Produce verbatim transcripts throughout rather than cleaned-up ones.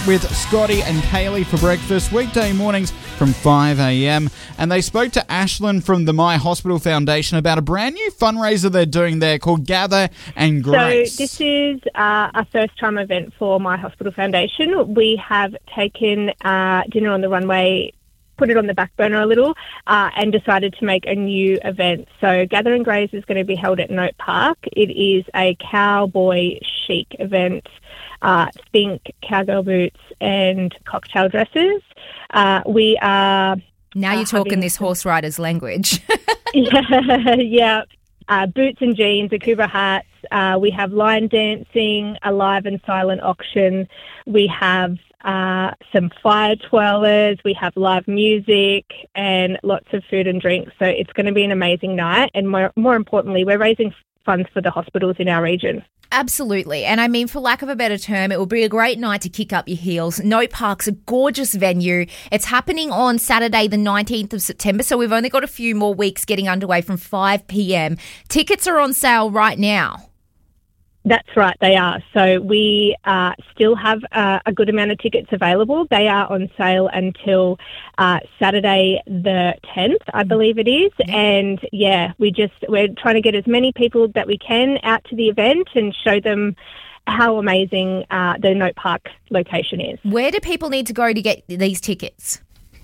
with Scotty and Kaylee for breakfast, weekday mornings from five a.m. And they spoke to Ashlyn from the My Hospital Foundation about a brand new fundraiser they're doing there called Gather and Grace. So this is uh, a first-time event for My Hospital Foundation. We have taken uh, Dinner on the Runway, put it on the back burner a little, uh, and decided to make a new event. So Gather and Graze is going to be held at Note Park. It is a cowboy chic event. Uh, think cowgirl boots and cocktail dresses. Uh, we are... Now you're uh, talking having... this horse rider's language. yeah, yeah. Uh, boots and jeans, Akuba hats. Uh, we have line dancing, a live and silent auction. We have uh, some fire twirlers. We have live music and lots of food and drinks. So it's going to be an amazing night. And more, more importantly, we're raising funds for the hospitals in our region. Absolutely. And I mean, for lack of a better term, it will be a great night to kick up your heels. Note Park's a gorgeous venue. It's happening on Saturday, the nineteenth of September. So we've only got a few more weeks getting underway from five p.m. Tickets are on sale right now. That's right, they are. So we uh, still have uh, a good amount of tickets available. They are on sale until uh, Saturday the tenth, I believe it is. Yeah. And yeah, we just we're trying to get as many people that we can out to the event and show them how amazing uh, the Note Park location is. Where do people need to go to get these tickets?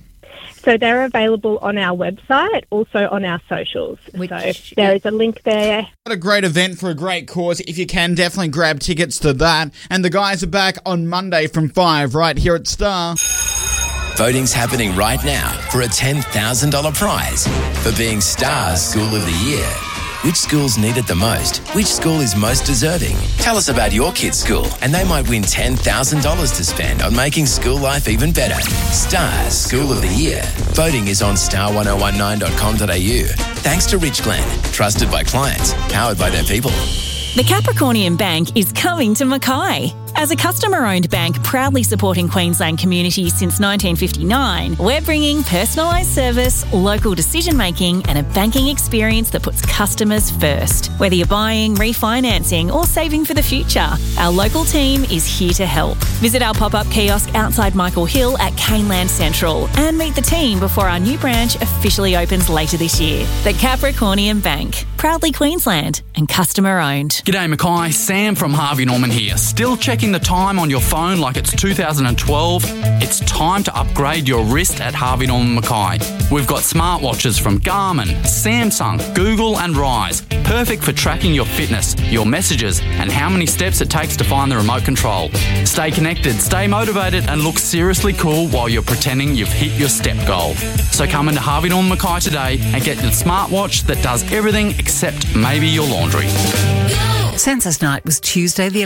So they're available on our website, also on our socials. Which, so there is a link there. What a great event for a great cause. If you can, definitely grab tickets to that. And the guys are back on Monday from five right here at Star. Voting's happening right now for a ten thousand dollars prize for being Star's School of the Year. Which schools need it the most? Which school is most deserving? Tell us about your kid's school and they might win ten thousand dollars to spend on making school life even better. Star's School of the Year. Voting is on star ten nineteen dot com dot a u. Thanks to Rich Glen. Trusted by clients. Powered by their people. The Capricornian Bank is coming to Mackay. As a customer-owned bank proudly supporting Queensland communities since nineteen fifty-nine, we're bringing personalised service, local decision-making and a banking experience that puts customers first. Whether you're buying, refinancing or saving for the future, our local team is here to help. Visit our pop-up kiosk outside Michael Hill at Caneland Central and meet the team before our new branch officially opens later this year. The Capricornian Bank, proudly Queensland and customer-owned. G'day Mackay, Sam from Harvey Norman here. Still checking the time on your phone like it's two thousand twelve? It's time to upgrade your wrist at Harvey Norman Mackay. We've got smartwatches from Garmin, Samsung, Google and Rise. Perfect for tracking your fitness, your messages and how many steps it takes to find the remote control. Stay connected, stay motivated and look seriously cool while you're pretending you've hit your step goal. So come into Harvey Norman Mackay today and get the smartwatch that does everything except maybe your laundry. Census night was Tuesday the